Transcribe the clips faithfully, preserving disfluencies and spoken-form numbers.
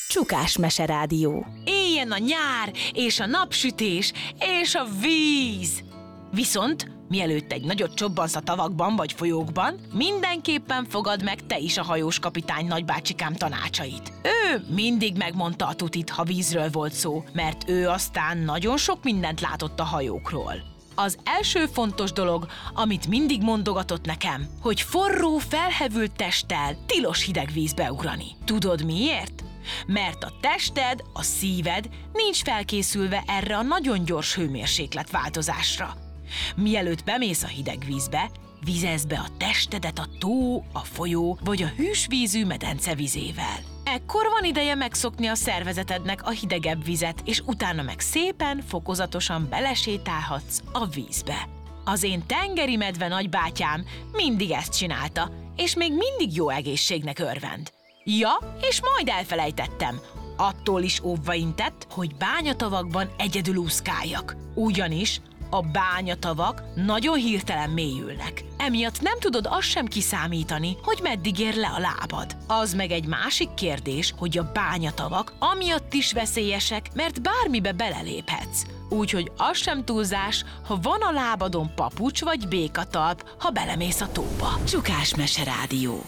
Csukás Meserádió. Éljen a nyár, és a napsütés, és a víz! Viszont, mielőtt egy nagyot csobbansz a tavakban vagy folyókban, mindenképpen fogad meg te is a hajós kapitány nagybácsikám tanácsait. Ő mindig megmondta a tutit, ha vízről volt szó, mert ő aztán nagyon sok mindent látott a hajókról. Az első fontos dolog, amit mindig mondogatott nekem, hogy forró, felhevült testtel tilos hideg vízbe ugrani. Tudod miért? Mert a tested, a szíved nincs felkészülve erre a nagyon gyors hőmérséklet változásra. Mielőtt bemész a hideg vízbe, vizezd be a testedet a tó, a folyó vagy a hűsvízű medence vizével. Ekkor van ideje megszokni a szervezetednek a hidegebb vizet, és utána meg szépen, fokozatosan belesétálhatsz a vízbe. Az én tengeri medve nagybátyám mindig ezt csinálta, és még mindig jó egészségnek örvend. Ja, és majd elfelejtettem. Attól is óvva intett, hogy bányatavakban egyedül úszkáljak. Ugyanis a bányatavak nagyon hirtelen mélyülnek. Emiatt nem tudod azt sem kiszámítani, hogy meddig ér le a lábad. Az meg egy másik kérdés, hogy a bányatavak amiatt is veszélyesek, mert bármibe beleléphetsz. Úgyhogy az sem túlzás, ha van a lábadon papucs vagy békatalp, ha belemész a tóba. Csukás Meserádió.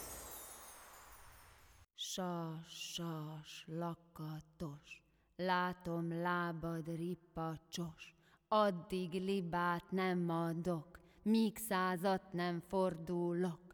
Sas, sas, lakatos, látom lábad ripacsos, addig libát nem adok, míg százat nem fordulok.